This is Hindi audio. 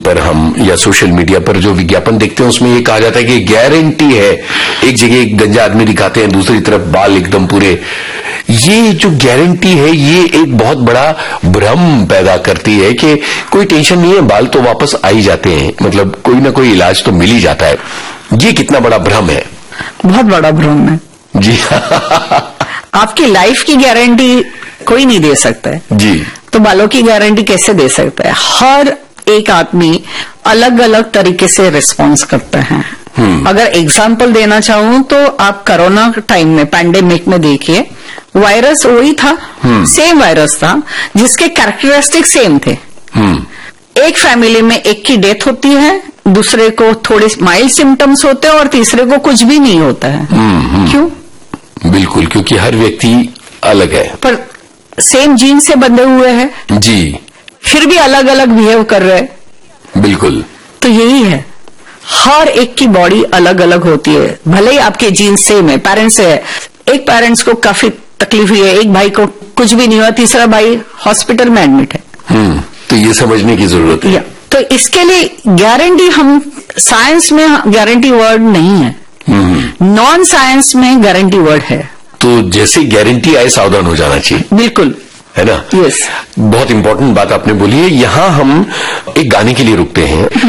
पर हम या सोशल मीडिया पर जो विज्ञापन देखते हैं उसमें ये कहा जाता है कि गारंटी है, एक जगह एक गंजा आदमी दिखाते हैं, दूसरी तरफ बाल एकदम पूरे। ये जो गारंटी है ये एक बहुत बड़ा भ्रम पैदा करती है कि कोई टेंशन नहीं है, बाल तो वापस आ ही जाते हैं, मतलब कोई ना कोई इलाज तो मिल ही जाता है। ये कितना बड़ा भ्रम है? बहुत बड़ा भ्रम है जी। आपकी लाइफ की गारंटी कोई नहीं दे सकता है जी, तो बालों की गारंटी कैसे दे सकता है? हर एक आदमी अलग अलग तरीके से रिस्पॉन्स करता है। अगर एग्जाम्पल देना चाहूं तो आप कोरोना टाइम में, पैंडेमिक में देखिए, वायरस वही था, सेम वायरस था जिसके कैरेक्टरिस्टिक सेम थे। एक फैमिली में एक की डेथ होती है, दूसरे को थोड़े माइल्ड सिम्टम्स होते हैं और तीसरे को कुछ भी नहीं होता है। क्यों? बिल्कुल, क्योंकि हर व्यक्ति अलग है, पर सेम जीन से बंधे हुए हैं जी, फिर भी अलग अलग बिहेव कर रहे हैं। बिल्कुल। तो यही है, हर एक की बॉडी अलग अलग होती है, भले ही आपके जीन सेम है, पेरेंट्स से है। एक पेरेंट्स को काफी तकलीफ हुई है, एक भाई को कुछ भी नहीं हुआ, तीसरा भाई हॉस्पिटल में एडमिट है। तो ये समझने की जरूरत है। तो इसके लिए गारंटी, हम साइंस में गारंटी वर्ड नहीं है, नॉन साइंस में गारंटी वर्ड है। तो जैसे गारंटी आए सावधान हो जाना चाहिए, बिल्कुल, है ना? यस। बहुत इंपॉर्टेंट बात आपने बोली है। यहाँ हम एक गाने के लिए रुकते हैं।